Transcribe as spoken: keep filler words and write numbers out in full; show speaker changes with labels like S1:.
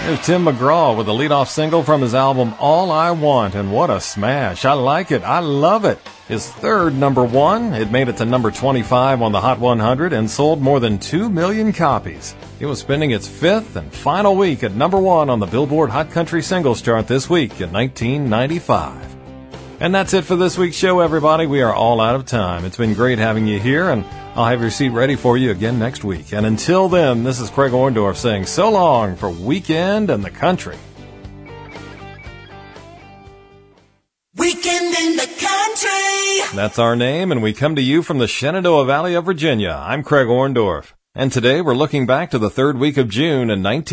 S1: Here's Tim McGraw with a leadoff single from his album All I Want, and what a smash. I like it. I love it. His third number one. It made it to number twenty-five on the Hot one hundred and sold more than two million copies. It was spending its fifth and final week at number one on the Billboard Hot Country Singles Chart this week in nineteen ninety-five. And that's it for this week's show, everybody. We are all out of time. It's been great having you here, and I'll have your seat ready for you again next week. And until then, this is Craig Orndorff saying so long for Weekend in the Country.
S2: Weekend in the Country!
S1: That's our name, and we come to you from the Shenandoah Valley of Virginia. I'm Craig Orndorff. And today we're looking back to the third week of June in nineteen